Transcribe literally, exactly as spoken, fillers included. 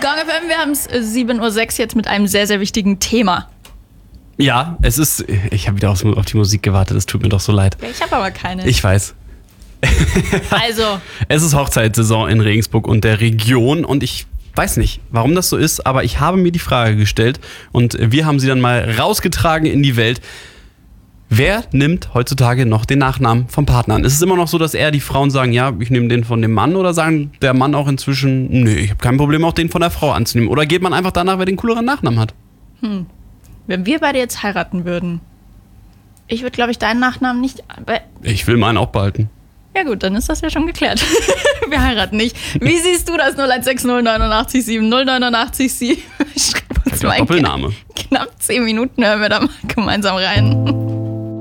Song F M, wir haben es sieben Uhr sechs jetzt mit einem sehr, sehr wichtigen Thema. Ja, es ist, ich habe wieder auf, auf die Musik gewartet, es tut mir doch so leid. Ja, ich habe aber keine. Ich weiß. Also. Es ist Hochzeitssaison in Regensburg und der Region und ich weiß nicht, warum das so ist, aber ich habe mir die Frage gestellt und wir haben sie dann mal rausgetragen in die Welt. Wer nimmt heutzutage noch den Nachnamen vom Partner an? Ist es immer noch so, dass eher die Frauen sagen, ja, ich nehme den von dem Mann, oder sagen der Mann auch inzwischen, nö, ich habe kein Problem, auch den von der Frau anzunehmen? Oder geht man einfach danach, wer den cooleren Nachnamen hat? Hm. Wenn wir beide jetzt heiraten würden, ich würde, glaube ich, deinen Nachnamen nicht... Ich will meinen auch behalten. Ja gut, dann ist das ja schon geklärt. Wir heiraten nicht. Wie siehst du das? null eins sechs null neun sieben null neun sieben. Schreib uns mal Doppelname. Knapp zehn Minuten, hören wir da mal gemeinsam rein.